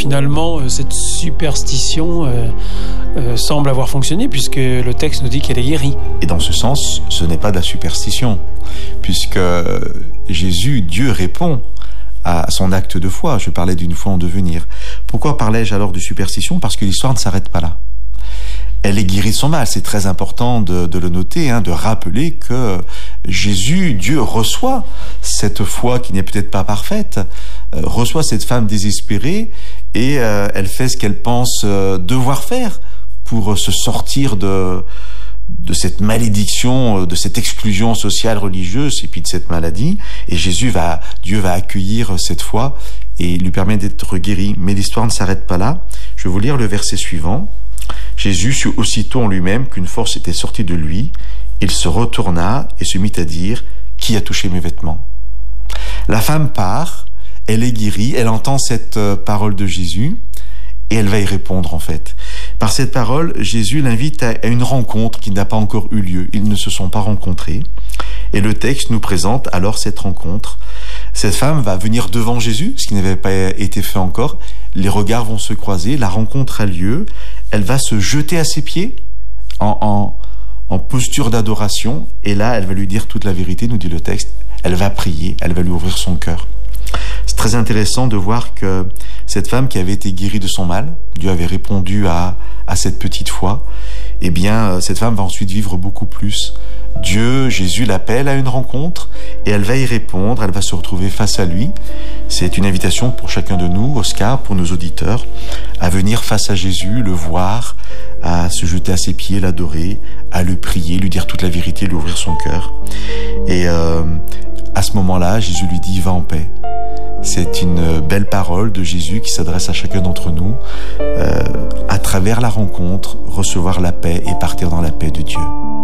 finalement, cette superstition semble avoir fonctionné puisque le texte nous dit qu'elle est guérie. Et dans ce sens, ce n'est pas de la superstition, puisque Jésus, Dieu, répond à son acte de foi. Je parlais d'une foi en devenir. Pourquoi parlais-je alors de superstition ? Parce que l'histoire ne s'arrête pas là. Elle est guérie de son mal. C'est très important de le noter, de rappeler que Jésus, Dieu, reçoit cette foi qui n'est peut-être pas parfaite, reçoit cette femme désespérée et elle fait ce qu'elle pense devoir faire pour se sortir de cette malédiction, de cette exclusion sociale, religieuse et puis de cette maladie. Et Dieu va accueillir cette foi et lui permet d'être guéri. Mais l'histoire ne s'arrête pas là. Je vais vous lire le verset suivant. Jésus sut aussitôt en lui-même qu'une force était sortie de lui. Il se retourna et se mit à dire « Qui a touché mes vêtements ?» La femme part, elle est guérie, elle entend cette parole de Jésus et elle va y répondre en fait. Par cette parole, Jésus l'invite à une rencontre qui n'a pas encore eu lieu. Ils ne se sont pas rencontrés. Et le texte nous présente alors cette rencontre. Cette femme va venir devant Jésus, ce qui n'avait pas été fait encore. Les regards vont se croiser, la rencontre a lieu. Elle va se jeter à ses pieds en posture d'adoration. Et là, elle va lui dire toute la vérité, nous dit le texte. Elle va prier, elle va lui ouvrir son cœur. C'est très intéressant de voir que cette femme qui avait été guérie de son mal, Dieu avait répondu à cette petite foi, eh bien, cette femme va ensuite vivre beaucoup plus. Jésus l'appelle à une rencontre et elle va y répondre, elle va se retrouver face à lui. C'est une invitation pour chacun de nous, Oscar, pour nos auditeurs, à venir face à Jésus, le voir, à se jeter à ses pieds, l'adorer, à le prier, lui dire toute la vérité, lui ouvrir son cœur. Et à ce moment-là, Jésus lui dit « Va en paix ». C'est une belle parole de Jésus qui s'adresse à chacun d'entre nous, à travers la rencontre, recevoir la paix et partir dans la paix de Dieu.